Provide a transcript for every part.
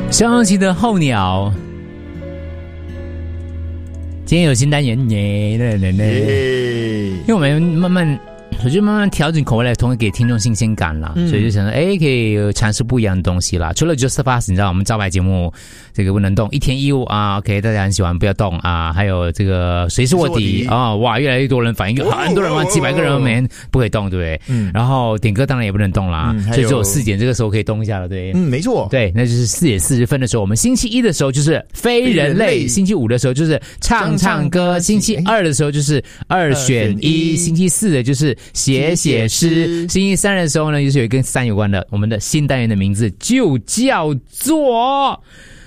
升起的候鸟，今天有新单元耶！因为我们我就慢慢调整口味来，同时给听众新鲜感啦，所以就想说，可以尝试不一样的东西啦。除了 Just Fast， 你知道我们招牌节目这个不能动，一天一物啊 ，OK， 大家很喜欢，不要动啊。还有这个谁是卧底啊，哇，越来越多人反应，很多人玩700个人每天不可以动，对不对？然后点歌当然也不能动啦，所以只有4点这个时候可以动一下了，对。 没错， 对，那就是4点40分的时候，我们星期一的时候就是非人类，星期五的时候就是唱歌，星期二的时候就是2选1，星期4的就是写诗，星期3的时候呢，就是有一跟3有关的，我们的新单元的名字就叫做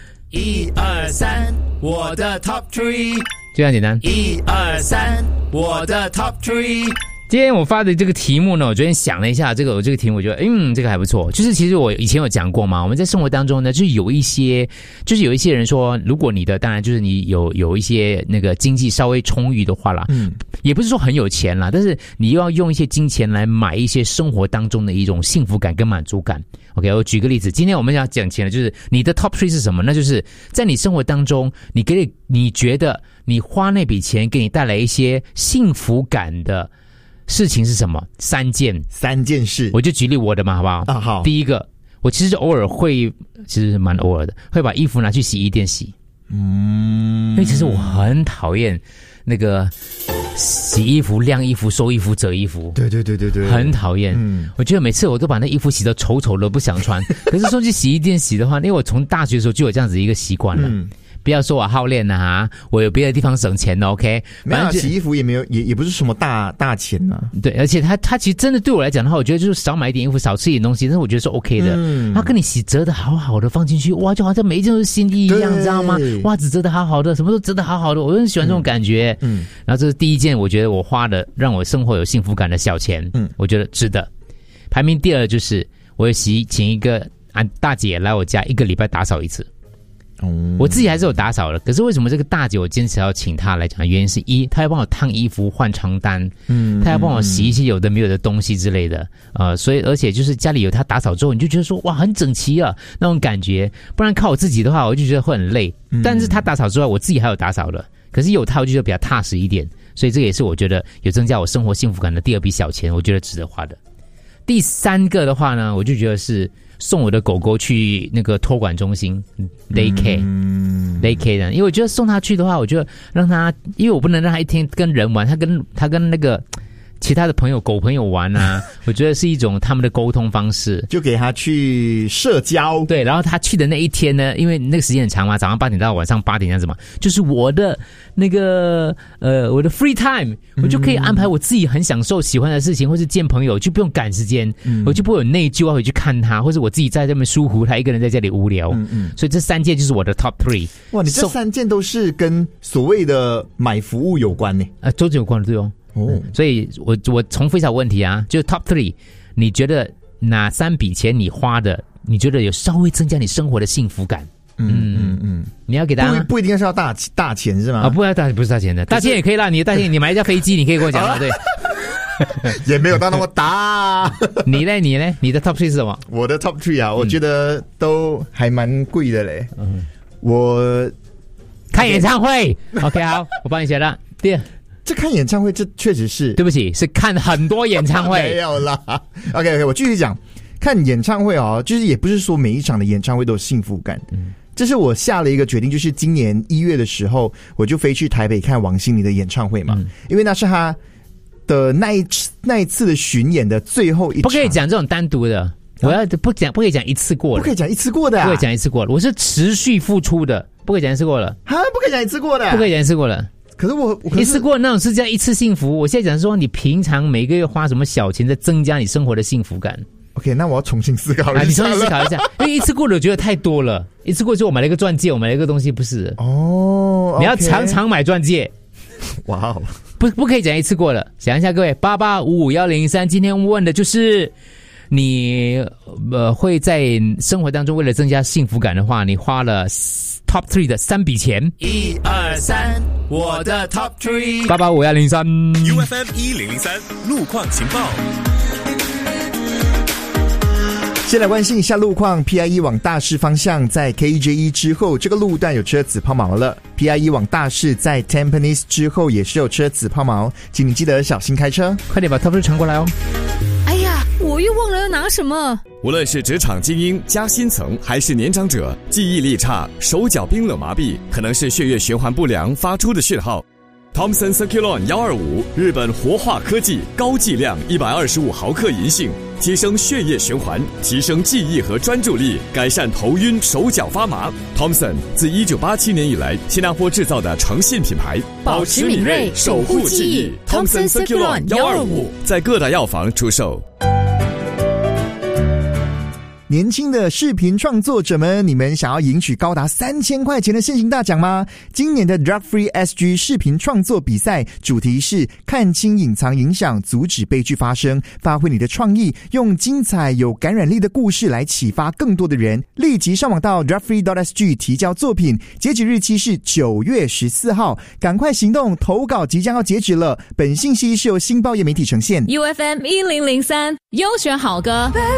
1、2、3，我的 Top 3，就这样简单。1、2、3，我的 Top 3。今天我发的这个题目呢，我昨天想了一下，这个题目我觉得，这个还不错。就是其实我以前有讲过嘛，我们在生活当中呢，就是有一些人说，如果你的当然就是你有一些那个经济稍微充裕的话啦，也不是说很有钱啦，但是你又要用一些金钱来买一些生活当中的一种幸福感跟满足感。OK， 我举个例子，今天我们要讲起来就是你的 top 3是什么？那就是在你生活当中，你觉得你花那笔钱给你带来一些幸福感的事情是什么？3件事，我就举例我的嘛，好不好？啊，好。第一个，我其实偶尔会，其实蛮偶尔的，会把衣服拿去洗衣店洗。因为其实我很讨厌那个洗衣服、晾衣服、收衣服、折衣服。对，很讨厌。我觉得每次我都把那衣服洗得丑丑的，不想穿。可是说去洗衣店洗的话，因为我从大学的时候就有这样子一个习惯了。不要说我好练啊，我有别的地方省钱的 OK。 没有洗衣服也没有，也不是什么大钱啊。 对，而且它其实真的对我来讲的话，我觉得就是少买一点衣服，少吃一点东西，但是我觉得是 OK 的。它跟你洗折的好好的放进去，哇，就好像每一件都是新的一样，知道吗？袜子折的好好的，什么都折的好好的，我很喜欢这种感觉。然后这是第一件，我觉得我花的让我生活有幸福感的小钱，我觉得值得。排名第2就是我请一个大姐来我家1个礼拜打扫一次。我自己还是有打扫的，可是为什么这个大姐我坚持要请她来讲？原因是1，她要帮我烫衣服、换床单，她要帮我洗一些有的没有的东西之类的，所以而且就是家里有她打扫之后，你就觉得说哇很整齐啊那种感觉，不然靠我自己的话，我就觉得会很累。但是她打扫之外，我自己还有打扫的，可是有她我就觉得比较踏实一点，所以这个也是我觉得有增加我生活幸福感的第2笔小钱，我觉得值得花的。第3个的话呢，我就觉得是送我的狗狗去那个托管中心 daycare 的，因为我觉得送它去的话，我就让它，因为我不能让它一天跟人玩，它跟那个其他的狗朋友玩啊，我觉得是一种他们的沟通方式， 就给他去社交。 对，然后他去的那一天呢，因为那个时间很长嘛，早上8点到晚上8点这样子嘛，就是我的那个我的 free time，我就可以安排我自己很享受喜欢的事情，或是见朋友，就不用赶时间，我就不会有内疚要回去看他，或者我自己在这边疏忽他一个人在家里无聊。所以这3件就是我的 top 3。 哇，你这3件都是跟所谓的买服务有关呢？ 都有关的，对哦。所以我重复一下问题啊，就是 top 3，你觉得哪3笔钱你花的，你觉得有稍微增加你生活的幸福感？你要给大家不一定是要大钱是吗？ 不是大钱的，大钱也可以啦。你的大钱，你买一架飞机，你可以跟我讲了，对。 也没有到那么大。 你呢？你的 top 3是什么？ 我的 top 3啊，我觉得都还蛮贵的嘞。我看演唱会。OK， 好，我帮你写了。第2。 这看演唱会，这确实是， 对不起，是看很多演唱会。 没有啦。OK， 我继续讲。看演唱会哦，就是也不是说每一场的演唱会都有幸福感。这是我下了一个决定，就是今年1月的时候，我就飞去台北看王心凌的演唱会嘛，因为那是他的那一次的巡演的最后一场。 不可以讲这种单独的，我要不可以讲一次过了， 不可以讲一次过的， 不可以讲一次过了，我是持续付出的，不可以讲一次过了， 不可以讲一次过的， 不可以讲一次过了。 可是我一次过那种是叫一次幸福，我现在讲说你平常每个月花什么小钱在增加你生活的幸福感。 OK， 那我要重新思考一下。 你重新思考一下，因为一次过的我觉得太多了。一次过就我买了一个钻戒，我买了一个东西，不是哦。 你要常常买钻戒。 哇哦， 不可以讲一次过了。想一下各位，88551003，今天问的就是你会在生活当中为了增加幸福感的话，你花了Top 3的3笔钱。1、2、3，我的 Top 3。885103 UFM 1003路况情报。 先来关心一下路况 ，PIE 往大市方向在 KJ1 之后，这个路段有车子抛锚了。PIE 往大市在 Tampines 之后也是有车子抛锚，请你记得小心开车。 快点把 Top 传过来哦。 哎呀，我又忘了要拿什么。 无论是职场精英、加薪层，还是年长者，记忆力差、手脚冰冷麻痹，可能是血液循环不良发出的讯号。Thomson Circulon 125，日本活化科技，高剂量125毫克银杏，提升血液循环，提升记忆和专注力，改善头晕、手脚发麻。Thomson 自1987年以来，新加坡制造的诚信品牌， 保持敏锐，守护记忆。Thomson Circulon 125 在各大药房出售。 年轻的视频创作者们，你们想要赢取高达3000块钱的现行大奖吗？今年的 Drug Free SG 视频创作比赛主题是看清隐藏影响，阻止悲剧发生，发挥你的创意，用精彩有感染力的故事来启发更多的人。立即上网到 drugfree.sg 提交作品，截止日期是9月14号，赶快行动，投稿即将要截止了。本信息是由新报业媒体呈现。 UFM 1003优选好歌。